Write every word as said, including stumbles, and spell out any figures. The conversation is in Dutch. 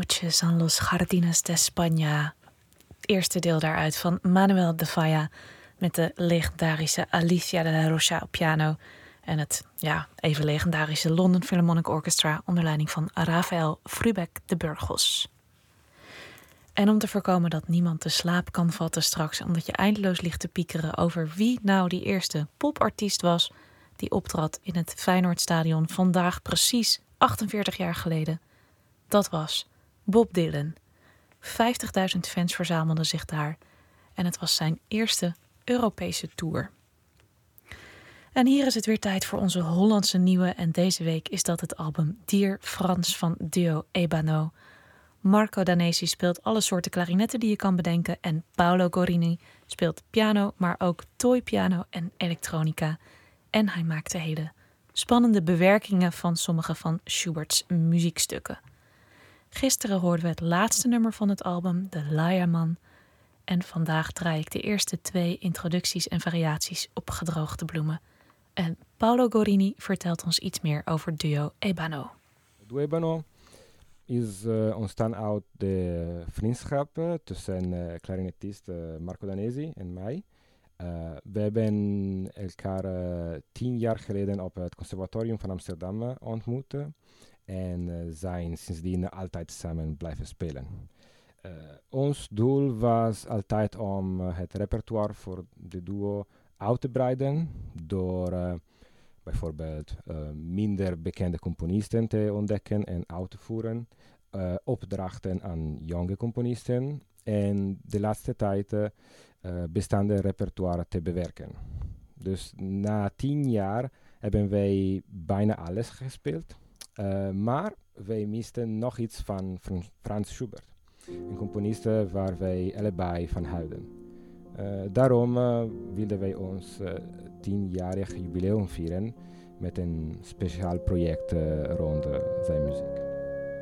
Noches en los Jardines de España. Het eerste deel daaruit van Manuel de Falla met de legendarische Alicia de la Rocha op piano en het ja, even legendarische London Philharmonic Orchestra onder leiding van Rafael Frubeck de Burgos. En om te voorkomen dat niemand de slaap kan vatten straks, omdat je eindeloos ligt te piekeren over wie nou die eerste popartiest was die optrad in het Feyenoordstadion vandaag precies achtenveertig jaar geleden. Dat was Bob Dylan. vijftigduizend fans verzamelden zich daar en het was zijn eerste Europese tour. En hier is het weer tijd voor onze Hollandse nieuwe en deze week is dat het album Dear Frans van Duo Ebano. Marco Danesi speelt alle soorten klarinetten die je kan bedenken en Paolo Gorini speelt piano, maar ook toypiano en elektronica. En hij maakte hele spannende bewerkingen van sommige van Schubert's muziekstukken. Gisteren hoorden we het laatste nummer van het album, De Liaman. En vandaag draai ik de eerste twee introducties en variaties op gedroogde bloemen. En Paolo Gorini vertelt ons iets meer over Duo Ebano. Duo Ebano is uh, ontstaan uit de vriendschap uh, tussen uh, clarinetist uh, Marco Danesi en mij. Uh, we hebben elkaar uh, tien jaar geleden op het conservatorium van Amsterdam uh, ontmoet. En uh, zijn sindsdien altijd samen blijven spelen. Uh, ons doel was altijd om uh, het repertoire voor de duo uit te breiden door uh, bijvoorbeeld uh, minder bekende componisten te ontdekken en uit te voeren, uh, opdrachten aan jonge componisten en de laatste tijd uh, uh, bestaande repertoire te bewerken. Dus na tien jaar hebben wij bijna alles gespeeld. Uh, maar wij misten nog iets van Fr- Franz Schubert, een componist waar wij allebei van houden. Uh, daarom uh, wilden wij ons uh, tienjarig jubileum vieren met een speciaal project uh, rond uh, zijn muziek.